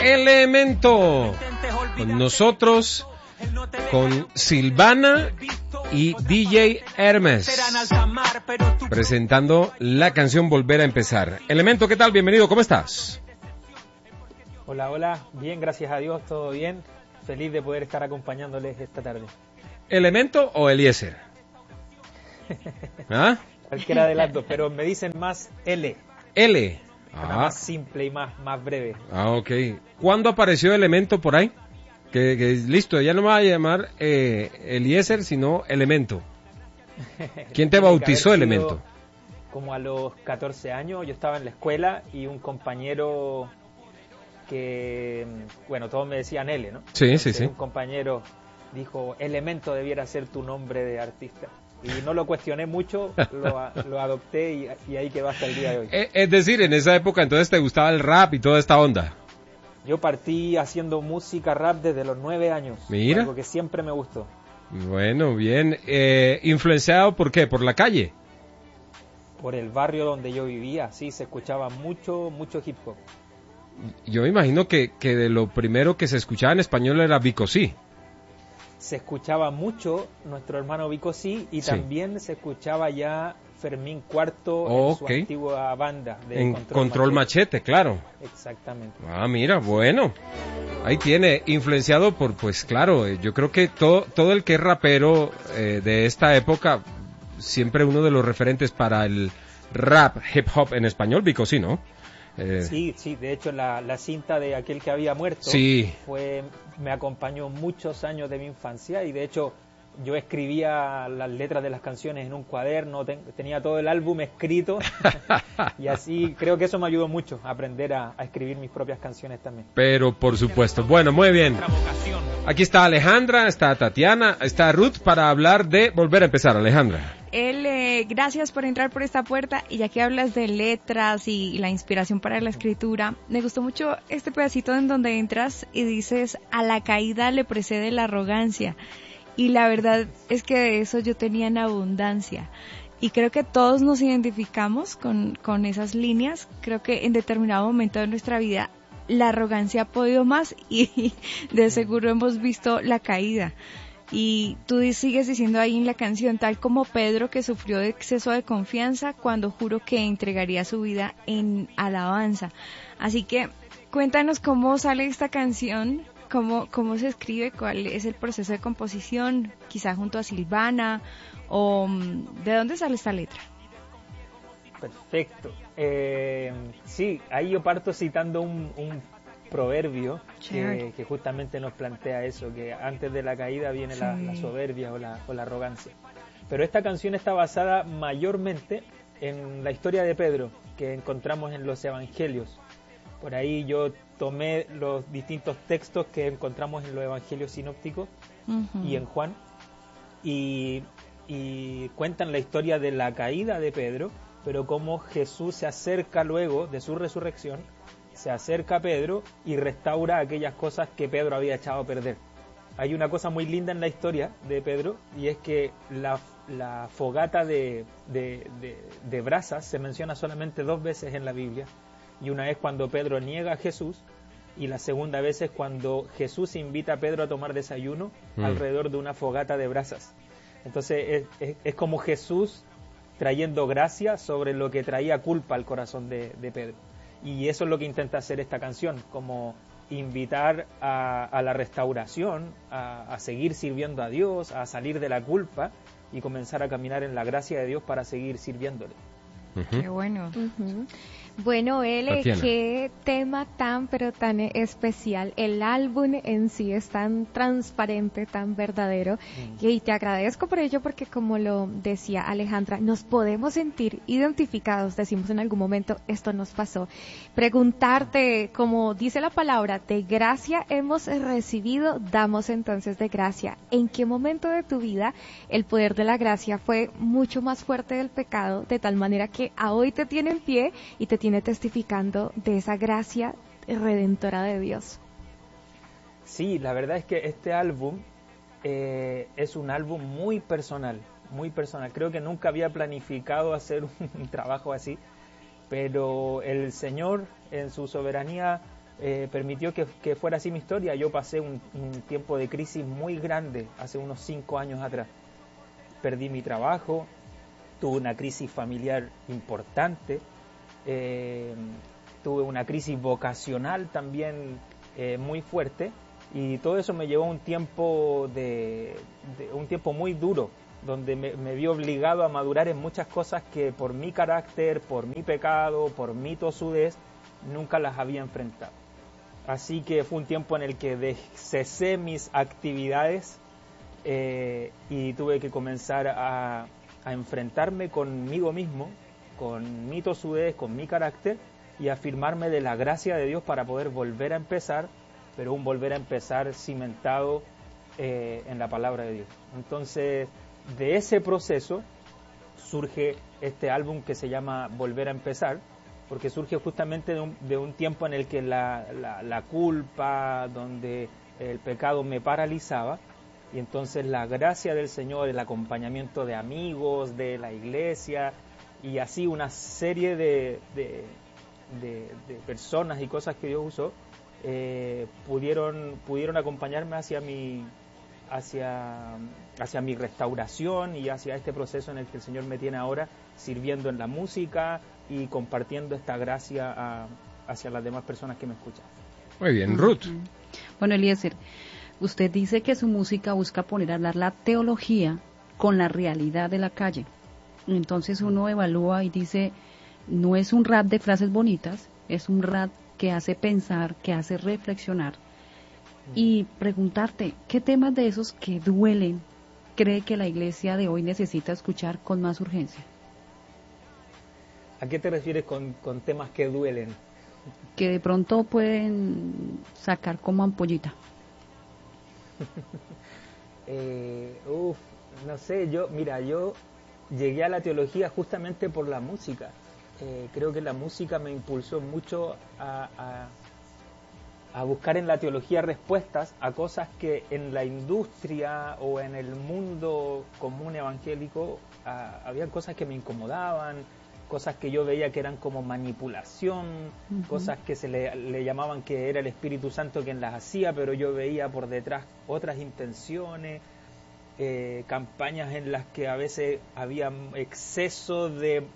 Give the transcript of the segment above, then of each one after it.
Elemento. Con nosotros, con Silvana y DJ Hermes, presentando la canción Volver a Empezar. Elemento, ¿qué tal? Bienvenido, ¿cómo estás? Hola, hola, bien, gracias a Dios, todo bien. Feliz de poder estar acompañándoles esta tarde. ¿Elemento o Eliezer? ¿Ah? Cualquiera de las dos, pero me dicen más L. L. Más simple y más breve. Ok. ¿Cuándo apareció Elemento por ahí? Que listo, ya no me va a llamar Eliezer, sino Elemento. ¿Quién te bautizó, Elemento? Como a los 14 años, yo estaba en la escuela y un compañero que, bueno, todos me decían L, ¿no? Sí, Entonces, sí. Un compañero dijo, Elemento debiera ser tu nombre de artista. Y no lo cuestioné mucho, lo adopté y ahí quedó hasta el día de hoy. Es decir, en esa época entonces te gustaba el rap y toda esta onda. Yo partí haciendo música rap desde los 9 años. Mira. Algo que siempre me gustó. Bueno, bien. ¿Influenciado por qué? ¿Por la calle? Por el barrio donde yo vivía, sí, se escuchaba mucho hip hop. Yo me imagino que de lo primero que se escuchaba en español era Vico Sí. Se escuchaba mucho nuestro hermano Vico Sí y también se escuchaba ya Fermín Cuarto en su antigua banda de en Control Machete, claro. Exactamente. Ah, mira, bueno. Ahí tiene, influenciado por, pues claro, yo creo que todo el que es rapero de esta época, siempre uno de los referentes para el rap, hip hop en español, Vico Sí, ¿no? Sí, de hecho la cinta de Aquel que había muerto me acompañó muchos años de mi infancia y de hecho yo escribía las letras de las canciones en un cuaderno, tenía todo el álbum escrito y así creo que eso me ayudó mucho a aprender a escribir mis propias canciones también. Pero por supuesto, bueno, muy bien. Aquí está Alejandra, está Tatiana, está Ruth para hablar de Volver a Empezar. Alejandra. Gracias por entrar por esta puerta y ya que hablas de letras y la inspiración para la escritura, me gustó mucho este pedacito en donde entras y dices, a la caída le precede la arrogancia. Y la verdad es que de eso yo tenía en abundancia. Y creo que todos nos identificamos con esas líneas. Creo que en determinado momento de nuestra vida la arrogancia ha podido más y de seguro hemos visto la caída. Y tú sigues diciendo ahí en la canción, tal como Pedro que sufrió de exceso de confianza cuando juró que entregaría su vida en alabanza. Así que cuéntanos cómo sale esta canción. ¿Cómo se escribe? ¿Cuál es el proceso de composición? Quizá junto a Silvana, o ¿de dónde sale esta letra? Perfecto. Sí, ahí yo parto citando un proverbio que justamente nos plantea eso, que antes de la caída viene la soberbia o la arrogancia. Pero esta canción está basada mayormente en la historia de Pedro, que encontramos en los evangelios. Por ahí yo tomé los distintos textos que encontramos en los evangelios sinópticos y en Juan y cuentan la historia de la caída de Pedro, pero cómo Jesús se acerca luego de su resurrección, se acerca a Pedro y restaura aquellas cosas que Pedro había echado a perder. Hay una cosa muy linda en la historia de Pedro y es que la fogata de brasas se menciona solamente 2 veces en la Biblia. Y una es cuando Pedro niega a Jesús y la segunda vez es cuando Jesús invita a Pedro a tomar desayuno alrededor de una fogata de brasas. Entonces es como Jesús trayendo gracia sobre lo que traía culpa al corazón de Pedro. Y eso es lo que intenta hacer esta canción, como invitar a la restauración, a seguir sirviendo a Dios, a salir de la culpa y comenzar a caminar en la gracia de Dios para seguir sirviéndole. Qué bueno. Bueno, Tatiana. qué tema tan pero tan especial. El álbum en sí es tan transparente, tan verdadero. Y te agradezco por ello porque, como lo decía Alejandra, nos podemos sentir identificados. Decimos en algún momento, esto nos pasó. Preguntarte, como dice la palabra, de gracia hemos recibido, damos entonces de gracia. ¿En qué momento de tu vida el poder de la gracia fue mucho más fuerte del pecado, de tal manera que a hoy te tiene en pie y te tiene testificando de esa gracia redentora de Dios? Sí, la verdad es que este álbum es un álbum muy personal, muy personal. Creo que nunca había planificado hacer un trabajo así, pero el Señor en su soberanía permitió que fuera así mi historia. Yo pasé un tiempo de crisis muy grande hace unos 5 años atrás. Perdí mi trabajo, tuve una crisis familiar importante, tuve una crisis vocacional también muy fuerte, y todo eso me llevó a un tiempo muy duro, donde me vi obligado a madurar en muchas cosas que por mi carácter, por mi pecado, por mi tosudez, nunca las había enfrentado. Así que fue un tiempo en el que cesé mis actividades y tuve que comenzar a enfrentarme conmigo mismo, con mi tosudez, con mi carácter, y afirmarme de la gracia de Dios para poder volver a empezar, pero un volver a empezar cimentado en la palabra de Dios. Entonces, de ese proceso surge este álbum que se llama Volver a Empezar, porque surge justamente de un tiempo en el que la culpa, donde el pecado me paralizaba, y entonces la gracia del Señor, el acompañamiento de amigos, de la iglesia, y así una serie de personas y cosas que Dios usó, pudieron acompañarme hacia mi restauración y hacia este proceso en el que el Señor me tiene ahora, sirviendo en la música y compartiendo esta gracia hacia las demás personas que me escuchan. Muy bien, Ruth. Bueno, Eliezer, usted dice que su música busca poner a hablar la teología con la realidad de la calle. Entonces uno evalúa y dice, no es un rap de frases bonitas, es un rap que hace pensar, que hace reflexionar. Y preguntarte, ¿qué temas de esos que duelen cree que la iglesia de hoy necesita escuchar con más urgencia? ¿A qué te refieres con temas que duelen? Que de pronto pueden sacar como ampollita. No sé, yo llegué a la teología justamente por la música. Creo que la música me impulsó mucho a buscar en la teología respuestas a cosas que en la industria o en el mundo común evangélico habían cosas que me incomodaban, cosas que yo veía que eran como manipulación, cosas que se le llamaban que era el Espíritu Santo quien las hacía, pero yo veía por detrás otras intenciones, campañas en las que a veces había exceso de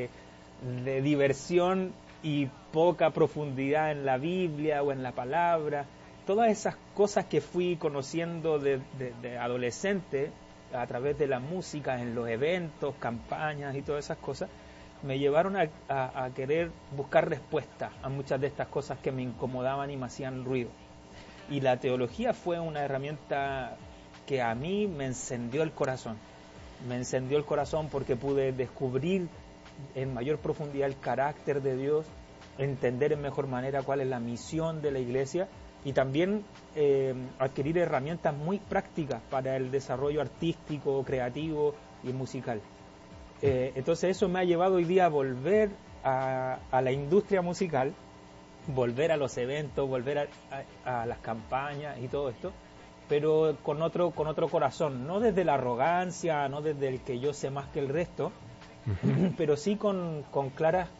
diversión y poca profundidad en la Biblia o en la palabra. Todas esas cosas que fui conociendo de adolescente a través de la música, en los eventos, campañas y todas esas cosas, me llevaron a querer buscar respuestas a muchas de estas cosas que me incomodaban y me hacían ruido. Y la teología fue una herramienta que a mí me encendió el corazón. Me encendió el corazón porque pude descubrir en mayor profundidad el carácter de Dios, entender en mejor manera cuál es la misión de la iglesia y también adquirir herramientas muy prácticas para el desarrollo artístico, creativo y musical. Entonces eso me ha llevado hoy día a volver a la industria musical, volver a los eventos, volver a las campañas y todo esto, pero con otro corazón, no desde la arrogancia, no desde el que yo sé más que el resto, pero sí con claras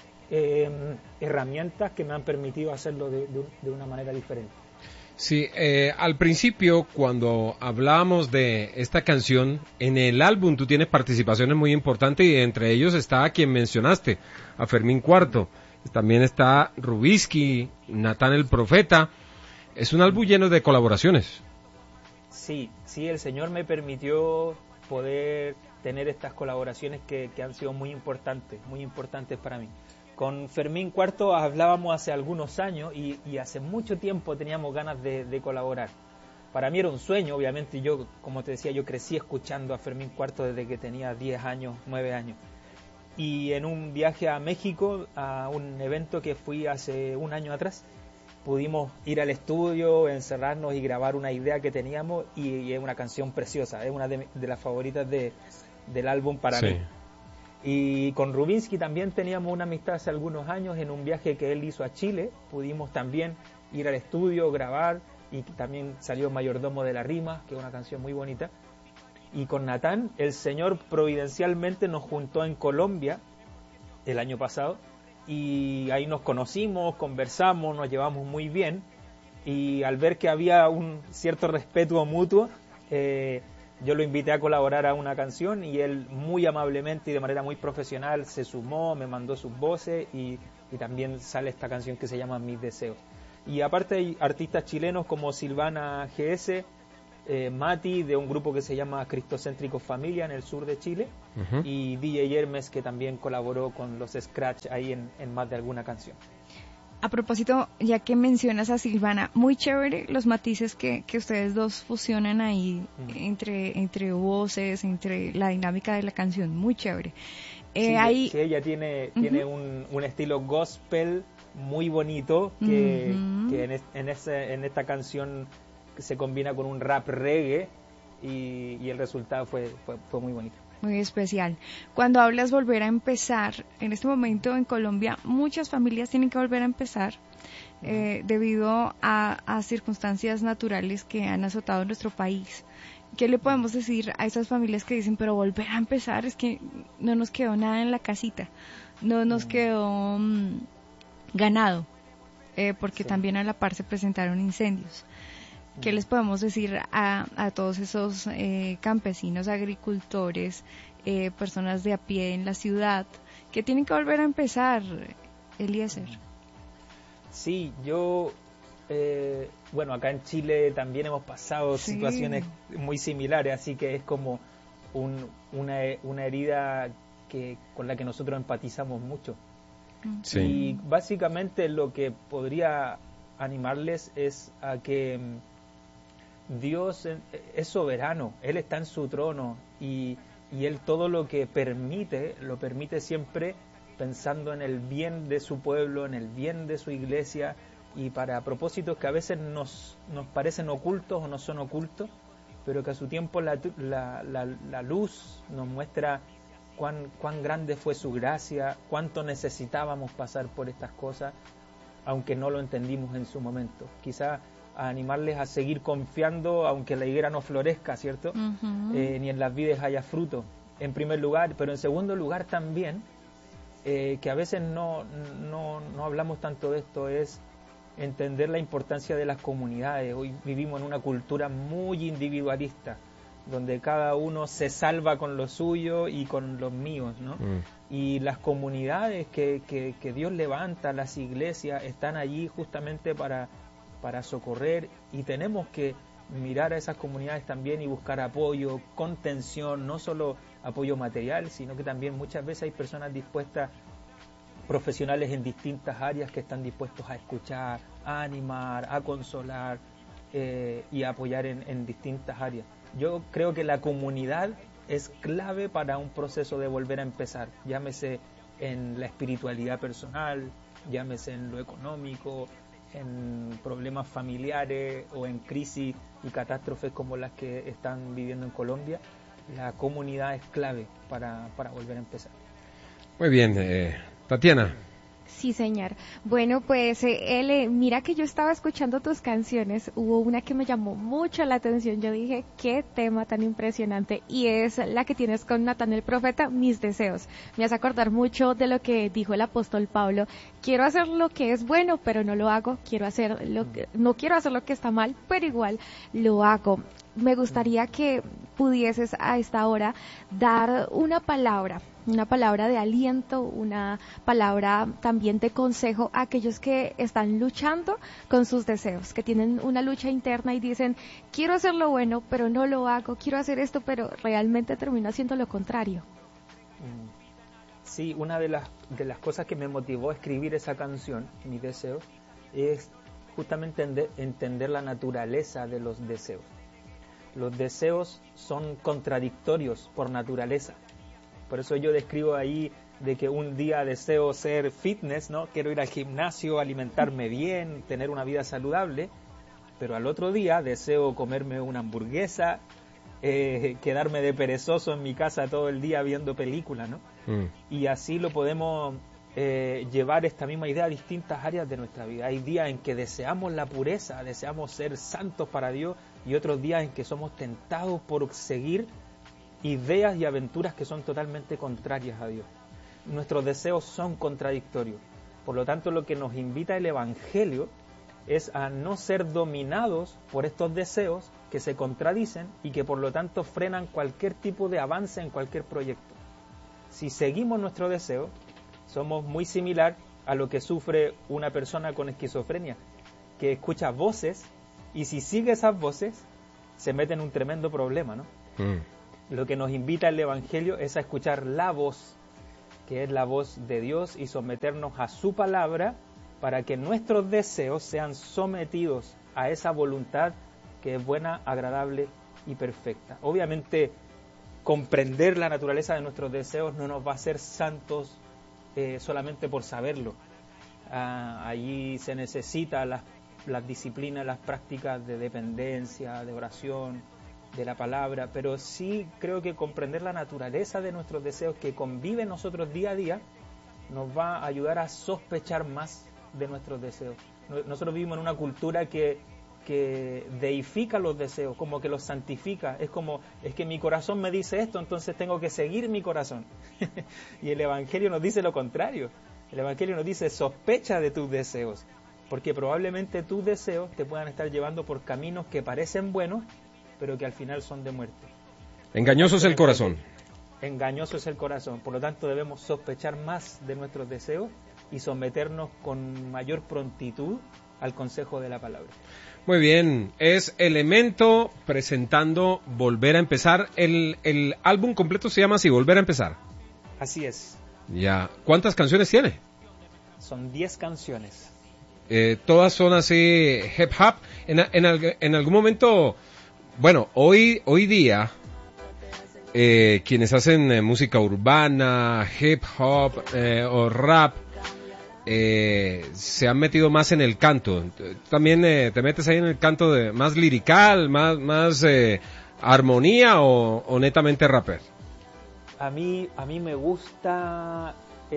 herramientas que me han permitido hacerlo de una manera diferente. Sí, al principio cuando hablábamos de esta canción, en el álbum tú tienes participaciones muy importantes y entre ellos está a quien mencionaste, a Fermín Cuarto, también está Rubinsky, Natán el Profeta. Es un álbum lleno de colaboraciones. Sí, el Señor me permitió poder tener estas colaboraciones que han sido muy importantes para mí. Con Fermín Cuarto hablábamos hace algunos años y hace mucho tiempo teníamos ganas de colaborar. Para mí era un sueño, obviamente. Yo, como te decía, yo crecí escuchando a Fermín Cuarto desde que tenía 10 años, 9 años. Y en un viaje a México, a un evento que fui hace un año atrás, pudimos ir al estudio, encerrarnos y grabar una idea que teníamos, y es una canción preciosa, es una de las favoritas del álbum para mí. Y con Rubinsky también teníamos una amistad hace algunos años. En un viaje que él hizo a Chile pudimos también ir al estudio, grabar, y también salió Mayordomo de la Rima, que es una canción muy bonita. Y con Natán, el Señor providencialmente nos juntó en Colombia el año pasado y ahí nos conocimos, conversamos, nos llevamos muy bien, y al ver que había un cierto respeto mutuo, yo lo invité a colaborar a una canción y él muy amablemente y de manera muy profesional se sumó, me mandó sus voces y también sale esta canción que se llama Mis Deseos. Y aparte hay artistas chilenos como Silvana GS, Mati de un grupo que se llama Cristocéntricos Familia en el sur de Chile, y DJ Hermes, que también colaboró con los Scratch ahí en más de alguna canción. A propósito, ya que mencionas a Silvana, muy chévere los matices que ustedes dos fusionan ahí entre voces, entre la dinámica de la canción, muy chévere. Sí, ella tiene un estilo gospel muy bonito que en esta canción se combina con un rap reggae y el resultado fue muy bonito. Muy especial. Cuando hablas volver a empezar, en este momento en Colombia muchas familias tienen que volver a empezar debido a circunstancias naturales que han azotado nuestro país. ¿Qué le podemos decir a esas familias que dicen, pero volver a empezar es que no nos quedó nada en la casita, no nos quedó ganado, porque también a la par se presentaron incendios? ¿Qué les podemos decir a todos esos campesinos, agricultores, personas de a pie en la ciudad que tienen que volver a empezar, Eliezer? Sí, yo, bueno, acá en Chile también hemos pasado situaciones muy similares, así que es como una herida con la que nosotros empatizamos mucho. Sí. Y básicamente lo que podría animarles es a que Dios es soberano, Él está en su trono y Él todo lo que permite, lo permite siempre pensando en el bien de su pueblo, en el bien de su iglesia y para propósitos que a veces nos parecen ocultos o no son ocultos, pero que a su tiempo la luz nos muestra cuán grande fue su gracia, cuánto necesitábamos pasar por estas cosas, aunque no lo entendimos en su momento. Quizá a animarles a seguir confiando aunque la higuera no florezca, ¿cierto? Ni en las vides haya fruto, en primer lugar, pero en segundo lugar también, que a veces no hablamos tanto de esto, es entender la importancia de las comunidades. Hoy vivimos en una cultura muy individualista, donde cada uno se salva con lo suyo y con los míos, ¿no? Y las comunidades que Dios levanta, las iglesias, están allí justamente para socorrer, y tenemos que mirar a esas comunidades también y buscar apoyo, contención, no solo apoyo material, sino que también muchas veces hay personas dispuestas, profesionales en distintas áreas que están dispuestos a escuchar, a animar, a consolar y a apoyar en distintas áreas. Yo creo que la comunidad es clave para un proceso de volver a empezar, llámese en la espiritualidad personal, llámese en lo económico, en problemas familiares o en crisis y catástrofes como las que están viviendo en Colombia. La comunidad es clave para volver a empezar. Muy bien, Tatiana. Sí, señor. Bueno, pues mira que yo estaba escuchando tus canciones, hubo una que me llamó mucho la atención, yo dije, qué tema tan impresionante, y es la que tienes con Natán el Profeta, Mis Deseos. Me hace acordar mucho de lo que dijo el apóstol Pablo: quiero hacer lo que es bueno, pero no lo hago, no quiero hacer lo que está mal, pero igual lo hago. Me gustaría que pudieses a esta hora dar una palabra de aliento, una palabra también de consejo a aquellos que están luchando con sus deseos, que tienen una lucha interna y dicen, quiero hacer lo bueno, pero no lo hago, quiero hacer esto, pero realmente termino haciendo lo contrario. Sí, una de las cosas que me motivó a escribir esa canción, Mis Deseos, es justamente entender la naturaleza de los deseos. Los deseos son contradictorios por naturaleza. Por eso yo describo ahí de que un día deseo ser fitness, ¿no? Quiero ir al gimnasio, alimentarme bien, tener una vida saludable, pero al otro día deseo comerme una hamburguesa, quedarme de perezoso en mi casa todo el día viendo películas, ¿no? Y así lo podemos llevar esta misma idea a distintas áreas de nuestra vida. Hay días en que deseamos la pureza, deseamos ser santos para Dios, y otros días en que somos tentados por seguir ideas y aventuras que son totalmente contrarias a Dios. Nuestros deseos son contradictorios. Por lo tanto, lo que nos invita el Evangelio es a no ser dominados por estos deseos que se contradicen y que por lo tanto frenan cualquier tipo de avance en cualquier proyecto. Si seguimos nuestro deseo, somos muy similar a lo que sufre una persona con esquizofrenia, que escucha voces y si sigue esas voces se mete en un tremendo problema, ¿no? Lo que nos invita el Evangelio es a escuchar la voz, que es la voz de Dios, y someternos a su palabra para que nuestros deseos sean sometidos a esa voluntad que es buena, agradable y perfecta. Obviamente, comprender la naturaleza de nuestros deseos no nos va a hacer santos solamente por saberlo. Allí se necesita las disciplinas, las prácticas de dependencia, de oración, de la palabra, pero sí creo que comprender la naturaleza de nuestros deseos que conviven nosotros día a día nos va a ayudar a sospechar más de nuestros deseos. Nosotros vivimos en una cultura que deifica los deseos, como que los santifica. Es que mi corazón me dice esto, entonces tengo que seguir mi corazón. Y el Evangelio nos dice lo contrario. El Evangelio nos dice, sospecha de tus deseos, porque probablemente tus deseos te puedan estar llevando por caminos que parecen buenos, pero que al final son de muerte. Engañoso es el corazón. Engañoso es el corazón. Por lo tanto, debemos sospechar más de nuestros deseos y someternos con mayor prontitud al consejo de la palabra. Muy bien, es Elemento presentando Volver a Empezar. El álbum completo se llama así, Volver a Empezar. Así es. Ya. ¿Cuántas canciones tiene? Son 10 canciones. Todas son así hip hop. En algún momento, bueno, hoy día quienes hacen música urbana, hip hop o rap se han metido más en el canto. También te metes ahí en el canto más lirical, más armonía o netamente rapper. A mí me gusta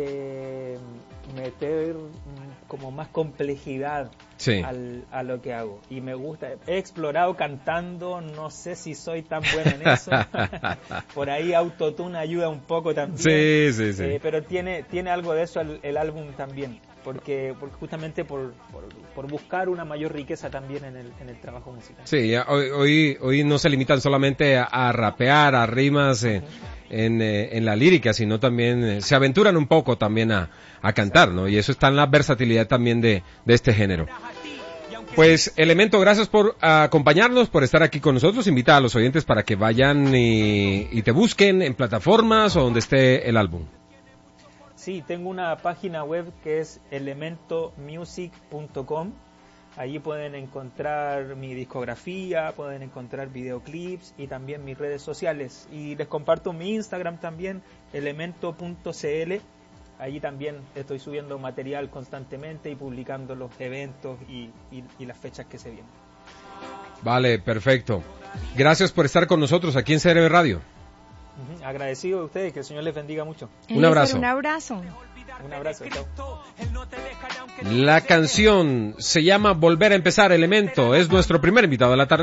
meter como más complejidad sí. a lo que hago, y me gusta. He explorado cantando, no sé si soy tan bueno en eso. Por ahí autotune ayuda un poco también. Sí. Pero tiene algo de eso el álbum también, porque justamente por buscar una mayor riqueza también en el trabajo musical. Sí, ya, hoy no se limitan solamente a rapear, a rimas en la lírica, sino también se aventuran un poco también a cantar, ¿no? Y eso está en la versatilidad también de este género. Pues, Elemento, gracias por acompañarnos, por estar aquí con nosotros. Invita a los oyentes para que vayan y te busquen en plataformas o donde esté el álbum. Sí, tengo una página web que es elementomusic.com. Allí pueden encontrar mi discografía, pueden encontrar videoclips y también mis redes sociales. Y les comparto mi Instagram también, elemento.cl. Allí también estoy subiendo material constantemente y publicando los eventos y las fechas que se vienen. Vale, perfecto. Gracias por estar con nosotros aquí en CRB Radio. Agradecido de ustedes, que el Señor les bendiga mucho. Un abrazo. Un abrazo. Un abrazo, chao. La canción se llama Volver a Empezar, Elemento. Es nuestro primer invitado de la tarde.